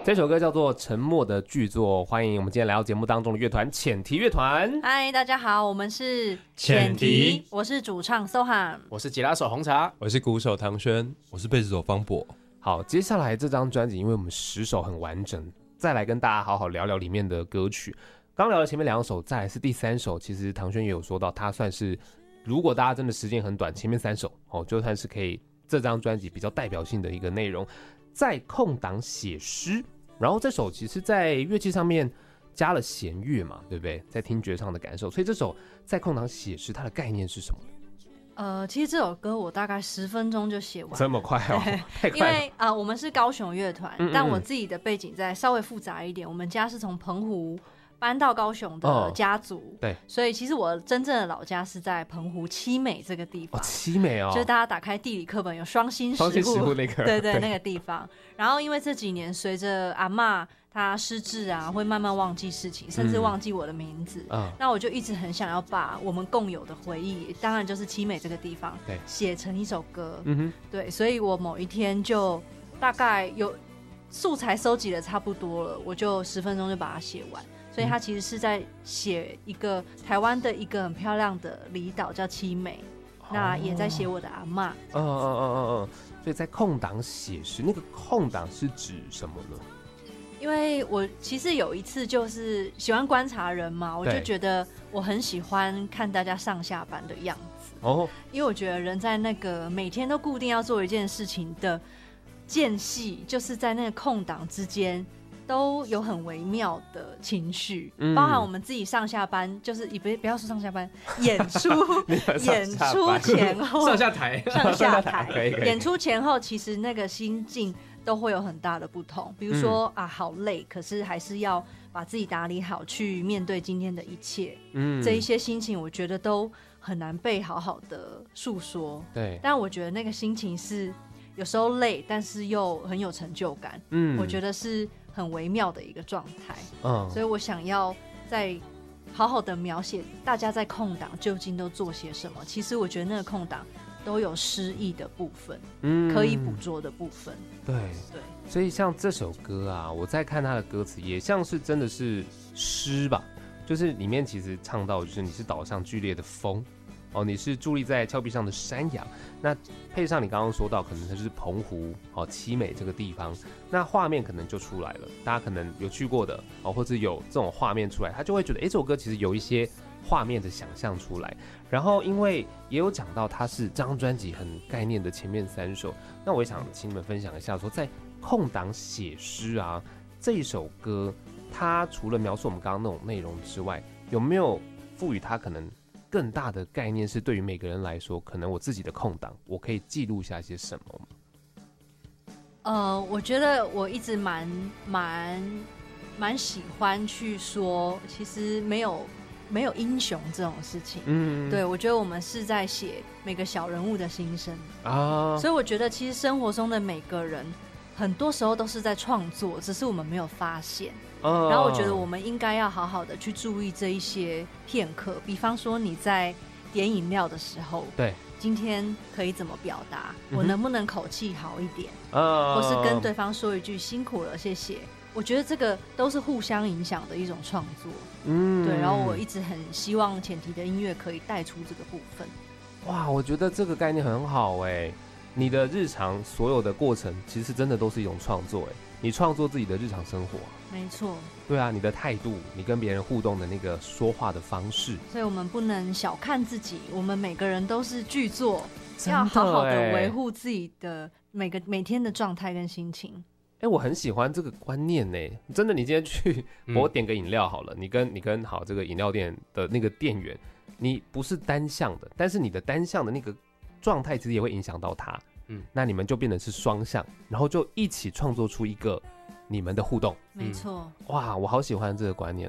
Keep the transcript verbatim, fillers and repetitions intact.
这首歌叫做《沉默的巨作》，欢迎我们今天来到节目当中的乐团浅提乐团。 嗨，大家好，我们是浅提， 我是主唱 Sohan， 我是吉他手红茶， 我是鼓手唐轩，我是贝斯手方博。 好，接下来这张专辑，因为我们十首很完整，再来跟大家好好聊聊里面的歌曲。刚聊了前面两首，再来是第三首，其实唐轩也有说到，他算是如果大家真的时间很短，前面三首哦，就算是可以这张专辑比较代表性的一个内容。在空档写诗，然后这首其实在乐器上面加了弦乐嘛，对不对？在听觉上的感受，所以这首在空档写诗，它的概念是什么？ 呃，其实这首歌我大概十分钟就写完， 这么快哦，太快了。 因为啊、呃，我们是高雄乐团， 嗯嗯嗯但我自己的背景再稍微复杂一点，我们家是从澎湖搬到高雄的家族，哦、 对， 所以其实我真正的老家是在澎湖七美这个地方。 哦，七美哦， 就是大家打开地理课本有双星石双星石户那个， 对 对, 对那个地方。然后因为这几年随着阿嬷她失智啊，会慢慢忘记事情，甚至忘记我的名字。嗯，那我就一直很想要把我们共有的回忆，当然就是七美这个地方，对，写成一首歌。嗯哼，对，所以我某一天就大概有素材收集的差不多了，我就十分钟就把它写完。所以他其实是在写一个台湾的一个很漂亮的离岛叫七美，哦、那也在写我的阿嬷。 嗯嗯嗯嗯嗯，所以在空档写诗，那个空档是指什么呢？ 因为我其实有一次就是喜欢观察人嘛，我就觉得我很喜欢看大家上下班的样子。哦，因为我觉得人在那个每天都固定要做一件事情的间隙，就是在那个空档之间。都有很微妙的情绪，嗯、包含我们自己上下班，就是也不不要说上下班，演出演出前后上下台上下台演出前后，其实那个心境都会有很大的不同。比如说、嗯、啊，好累，可是还是要把自己打理好，去面对今天的一切。嗯，这一些心情，我觉得都很难被好好的诉说。 对， 但我觉得那个心情是有时候累，但是又很有成就感。嗯，我觉得是。很微妙的一个状态，嗯，所以我想要再好好的描写大家在空档究竟都做些什么。其实我觉得那个空档都有诗意的部分，嗯，可以捕捉的部分。 对对，所以像这首歌啊，我在看它的歌词，也像是真的是诗吧，就是里面其实唱到就是你是岛上剧烈的风。哦，你是伫立在峭壁上的山羊，那配上你刚刚说到，可能它就是澎湖哦七美这个地方，那画面可能就出来了。大家可能有去过的哦，或者有这种画面出来，他就会觉得，哎，这首歌其实有一些画面的想象出来。然后，因为也有讲到它是这张专辑很概念的前面三首，那我也想请你们分享一下说，说在空档写诗啊这一首歌，它除了描述我们刚刚那种内容之外，有没有赋予它可能？更大的概念是对于每个人来说，可能我自己的空档，我可以记录下些什么吗？ 呃，我觉得我一直蛮蛮蛮喜欢去说，其实没有没有英雄这种事情。嗯，对，我觉得我们是在写每个小人物的心声啊，所以我觉得其实生活中的每个人，很多时候都是在创作，只是我们没有发现。Oh. 然后我觉得我们应该要好好的去注意这一些片刻，比方说你在点饮料的时候，对，今天可以怎么表达？嗯、我能不能口气好一点？哦， oh. 或是跟对方说一句辛苦了，谢谢。我觉得这个都是互相影响的一种创作。嗯，对。然后我一直很希望前提的音乐可以带出这个部分。 哇，我觉得这个概念很好哎。你的日常所有的过程，其实真的都是一种创作哎。你创作自己的日常生活， 没错。 对啊，你的态度，你跟别人互动的那个说话的方式， 所以我们不能小看自己，我们每个人都是巨作，要好好的维护自己的每个每天的状态跟心情。 哎、欸，我很喜欢这个观念呢，真的。你今天去，我点个饮料好了，嗯、你跟你跟好这个饮料店的那个店员，你不是单向的，但是你的单向的那个状态其实也会影响到他。嗯，那你们就变成是双向，然后就一起创作出一个你们的互动。 没错、 嗯。哇，我好喜欢这个观念